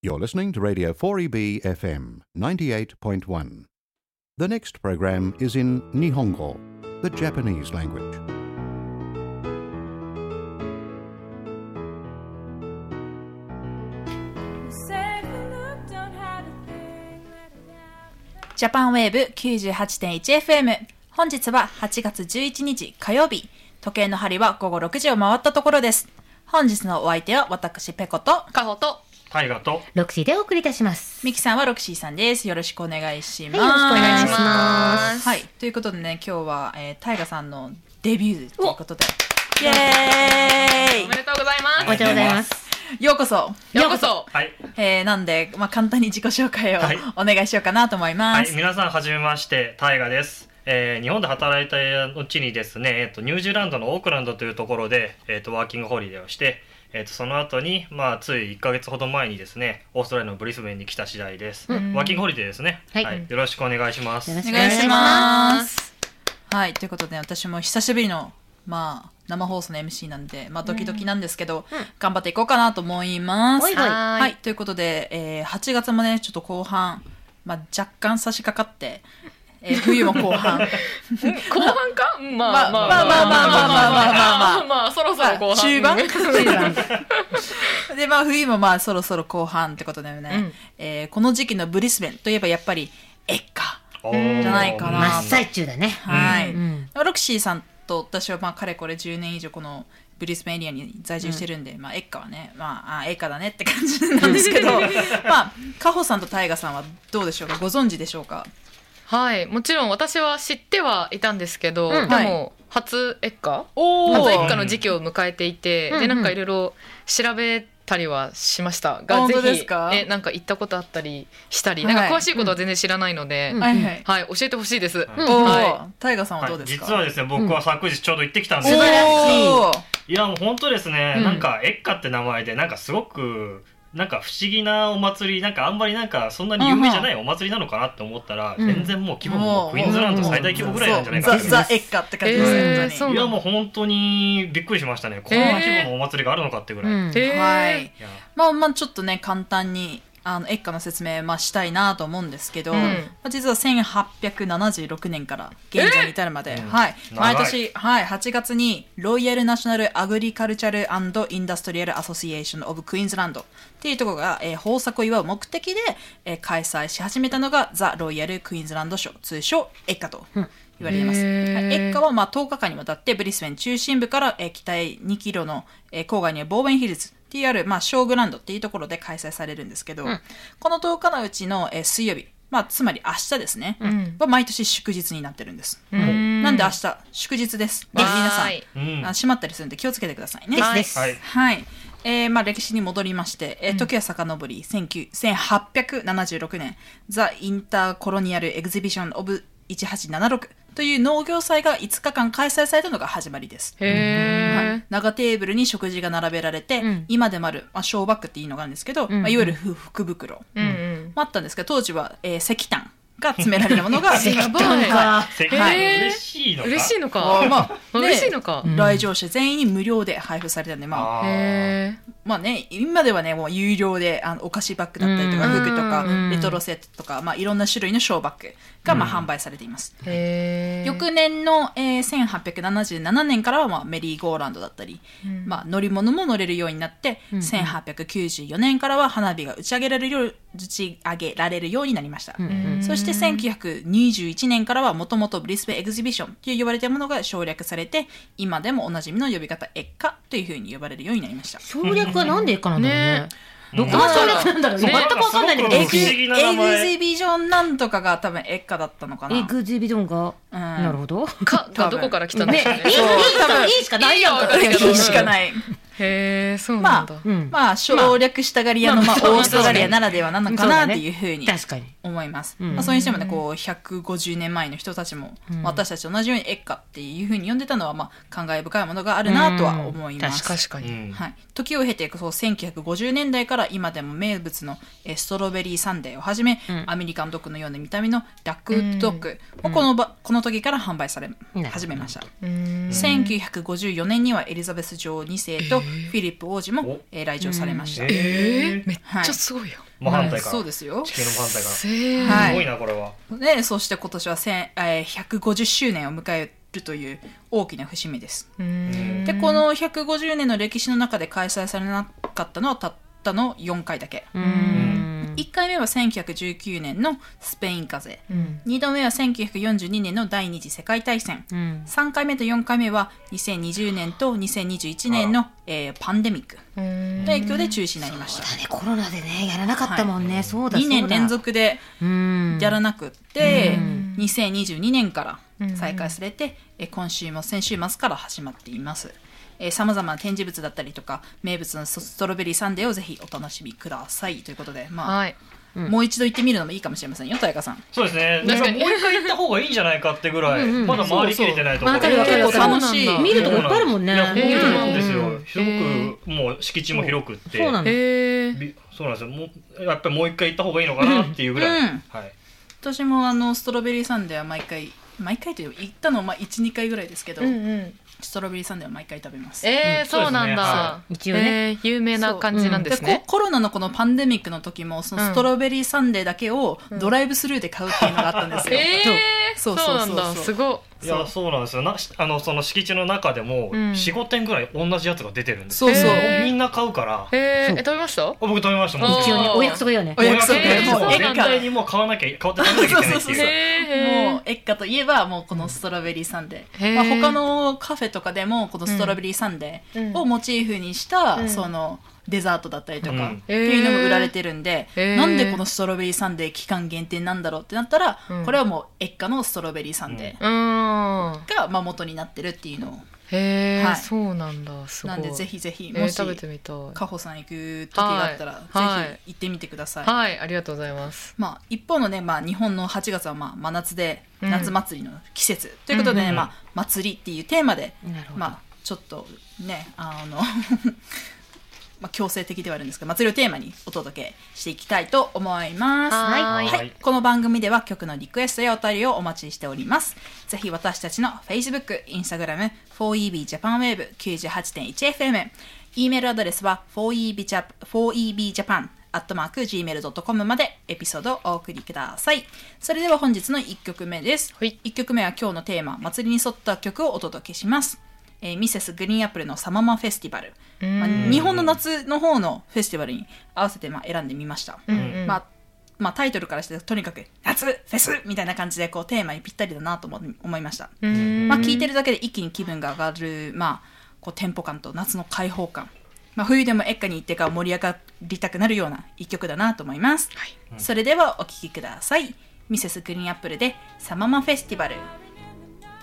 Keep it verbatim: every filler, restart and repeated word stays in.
You're listening to Radio four E B F M ninety-eight point one. The next program is in Nihongo, the Japanese language. ジャパンウェーブ きゅうじゅうはちてんいちエフエム。 本日ははちがつじゅういちにち火曜日、時計の針は午後ろくじを回ったところです。本日のお相手は私ペコとカホとタイガとロクシーでお送りいたします。 ミキさんはロクシーさんです。よろしくお願いします。 はい、よろしくお願いします。 はい、ということでね、今日は、えー、タイガさんのデビューということでイエーイ、 おめでとうございます。 おめでとうございます。 ようこそようこそ。 はい、 えー、なんで、まあ、簡単に自己紹介をお願いしようかなと思います。 はい、皆さんはじめまして、タイガです。えー、日本で働いた後にですね、えー、とニュージーランドのオークランドというところで、えー、とワーキングホリデーをして、えー、とその後に、まあ、ついいっかげつほど前にですね、オーストラリアのブリスベンに来た次第です。ワーキングホリデーですね、 はいはい、よろしくお願いします。 よろしお願いしくお願いしま。 ますす。 はい、ということで私も久しぶりの、まあ、生放送の エムシー なんで、まあ、ドキドキなんですけど、 うん頑張っていこうかなと思います。 ほいほいははい、ということで、えー、はちがつもねちょっと後半、まあ、若干差し掛かって、えー、冬も後半後半か、ままあまあまあまあまあまあまあまあまあそろそろ後半、 中盤中盤で、まあ、冬もまあそろそろ後半ってことだよね、 うんえー、この時期のブリスベンといえばやっぱりエッカおーじゃないかな真っ最中だね。 はい、 うんロクシーさんと私はまあかれこれじゅうねん以上このブリスベンエリアに在住してるんで、うん、まあエッカはね、まあ、あエッカだねって感じなんですけどまあカホさんとタイガさんはどうでしょうか、ご存知でしょうか。 はい、もちろん私は知ってはいたんですけど、 うんでも初エッカお初エーッカの時期を迎えていて、 うんでなんかいろいろ調べたりはしましたが、 本当ぜひですかえなんか行ったことあったりしたり、 はいなんか詳しいことは全然知らないので、 うんはいはい、 はい、教えてほしいです。 うんおーはタイガさんははいどうですか。 実はですね、僕は昨日ちょうど行ってきたんですよ。 素晴らしいおーいやもう本当ですね、 うんなんかエッカって名前でなんかすごくなんか不思議なお祭り、なんかあんまりなんかそんなに有名じゃないお祭りなのかなって思ったら、 うん全然もう規模もクイーンズランド最大規模ぐらいなんじゃないかなって。 そうザ・ザエッカって感じですね、 えー本当に。 そういやもう本当にびっくりしましたね。こんな規模のお祭りがあるのかってぐらい。 うんへーはいいやまあまあちょっとね簡単にあのエッカの説明、まあ、したいなと思うんですけど、 うんまあ、実はせんはっぴゃくななじゅうろくねんから現在に至るまで、 うんはい、 長い毎年、はい、はちがつにロイヤルナショナルアグリカルチャル&インダストリアルアソシエーションオブクイーンズランドっていうところが、えー、豊作を祝う目的で、えー、開催し始めたのがザ・ロイヤルクイーンズランドショー、通称エッカと言われています。 へーはいエッカはまあとおかかんにわたってブリスベン中心部から、えー北へにキロの、えー郊外にはボーベンヒルズっていうある、まあ、ショーグランドっていうところで開催されるんですけど、 うんこのとおかのうちの、えー水曜日、まあ、つまり明日ですね、 うんは毎年祝日になってるんです。 うんなんで明日祝日です。 わーい皆さん、 うんあ閉まったりするんで気をつけてくださいね。 ですです。 はいはい。えーまあ、歴史に戻りまして、えー時は遡り、せんはっぴゃくななじゅうろくねん、ザ・インターコロニアル・エグゼビション・オブせんはっぴゃくななじゅうろくという農業祭がいつかかん開催されたのが始まりです。 へーはい、長テーブルに食事が並べられて、 うん今でもある、まあ、ショーバッグっていうのがあるんですけど、 うんまあ、いわゆるふ福袋うんうんもあったんですけど、当時は、えー石炭が詰められるものが石炭はいか。 せっかくはい嬉しいのか。 嬉しいのあかーまあで嬉しいのか、 うん来場者全員に無料で配布されたんで、まあ、 あーへまあね、今ではね、もう有料であのお菓子バッグだったりとか、 うん服とかうん、 レトロセットとか、まあいろんな種類のショーバッグが、まあうん販売されています。 ーへー翌年の、えーせんはっぴゃくななじゅうななねんからは、まあ、メリーゴーランドだったり、 うんまあ、乗り物も乗れるようになって、 うんせんはっぴゃくきゅうじゅうよねんからは花火が打ち上げられるよう打ち上げられるようになりました。 うんそしてせんきゅうひゃくにじゅういちねんからはもともとブリスベンエグゼビションと呼ばれているものが省略されて、今でもおなじみの呼び方エッカというふうに呼ばれるようになりました。 省略はなんでかなんだろうねね。 どこが省略なんだろう。 ね全くわかんないんだけど。 なんかすごく不思議な名前エグゼビジョンなんとかが多分エッカだったのかな。 エグゼビジョンが。 うんなるほど。 かがどこから来たんでね、 しょうねいい、いい多分いいしかないやんか。 いいよいいしかない。 へえそうなんだ、 うん。 まあ省略したがり屋の、まあ、 まあオーストラリアならではなのかなっていうふうに確かに。 思います。 うんまあ、そういうしてもね、こうひゃくごじゅうねんまえの人たちも、 うん私たちと同じようにエッカっていうふうに呼んでたのは、まあ、感慨深いものがあるなとは思います。 うん確かに、 うんはい、時を経てそうせんきゅうひゃくごじゅうねんだいから今でも名物のえーストロベリーサンデーをはじめ、 うんアメリカンドッグのような見た目のダックウッドドッグもこの,、この時から販売され始めました。 うーんせんきゅうひゃくごじゅうよねんにはエリザベス女王にせいとフィリップ王子も、えー来場されました。 えーめっちゃすごいよ、 真反対から、 そうですよ。 地球の真反対からすへはいごいなこれは。 で、そして今年はせん、えーひゃくごじゅっしゅうねんを迎えるという大きな節目です。 うーんで、このひゃくごじゅうねんの歴史の中で開催されなかったのはたったのよんかいだけ。 うーんいっかいめはせんきゅうひゃくじゅうきゅうねんのスペイン風邪、 うんにどめはせんきゅうひゃくよんじゅうにねんの第二次世界大戦、 うんさんかいめとよんかいめはにせんにじゅうねんとにせんにじゅういちねんの、えーパンデミックうーんの影響で中止になりました。 だね、コロナでねやらなかったもんね、そうだそうだにねん連続でうんやらなくって、 うんにせんにじゅうにねんから再開されて、えー今週も先週末から始まっています。さまざまな展示物だったりとか名物のストロベリーサンデーをぜひお楽しみくださいということで、まあはいもう一度行ってみるのもいいかもしれませんよ、たやかさん。 そうですね。だからもう一回行った方がいいんじゃないかってぐらい、 うんうんまだ回りきれてないところわかるわかるわかる楽しい。 見るとこいっぱいあるもんね。 いや本当なんですよ、 うん広くもう敷地も広くってそうなの。 へえびそうなんですよ。もうやっぱりもう一回行った方がいいのかなっていうぐらい、 うんはい。 私もあのストロベリーサンデーは毎回毎回という行ったのはまあいち、にかいぐらいですけど、 うんうんストロベリーサンデーは毎回食べます。 えーうんそうなんだ、 そうですねはい一応ねえー有名な感じなんですでねココロナのこのパンデミックの時もそのストロベリーサンデーだけをドライブスルーで買うっていうのがあったんですよ。 えーそそううそうそうそうなんだすごいやそうなんですよなあのその敷地の中でもうんよん、ごてんぐらい同じやつが出てるんですよ。 そうそう。 へーみんな買うからいへそうーえ食べました僕食べましたもんあー一応ね、お約束よね。 お約束えーもうそうなんだ絶対にもう買わなきゃ買わって食べなきゃいけないっていうへーもうエッカといえばもうこのストロベリーサンデー、 へーまあ、他のカフェとかでもこのストロベリーサンデーをモチーフにした、 うんそのデザートだったりとか、 うんっていうのも売られてるんで、 へーなんでこのストロベリーサンデー期間限定なんだろうってなったら、 うんこれはもうエッカのストロベリーサンデうーんーがまあ元になってるっていうのを、 へえ、 はいそうなんだすごいなんでぜひぜひえーもし食べてみたいカホさん行く時があったら、 はいぜひ行ってみてください。 はいありがとうございますまあ、一方のね、まあ、日本のはちがつはまあ真夏でうん夏祭りの季節ということでね、 うんうんまあ、祭りっていうテーマで、 なるほどまあ、ちょっとねあのまあ強制的ではあるんですが祭りをテーマにお届けしていきたいと思います。 はいはい、この番組では曲のリクエストやお便りをお待ちしております。ぜひ私たちの Facebook、Instagram、フォーイービー ジャパンウェーブ きゅうじゅうはちてんいちエフエム、E メールアドレスは フォーイービー ジャパン アットマーク ジーメールドットコム までエピソードをお送りください。それでは本日のいっきょくめです。 はいいっきょくめは今日のテーマ、祭りに沿った曲をお届けします。えーミセスグリーンアップルのサママフェスティバル。まあ、日本の夏の方のフェスティバルに合わせてまあ選んでみました。 うんうんまあまあ、タイトルからしてとにかく夏フェスみたいな感じでこうテーマにぴったりだなと思思いました。 うーんまあ、聞いてるだけで一気に気分が上がる、まあ、こうテンポ感と夏の開放感、まあ、冬でもエッカに行ってから盛り上がりたくなるような一曲だなと思います、それではお聴きください。ミセスグリーンアップルでサママフェスティバル。